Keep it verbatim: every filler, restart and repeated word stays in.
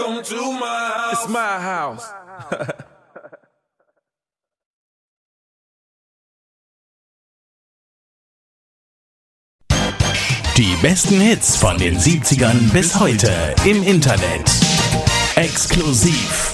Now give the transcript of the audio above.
It's my house. Die besten Hits von den siebzigern bis heute im Internet. Exklusiv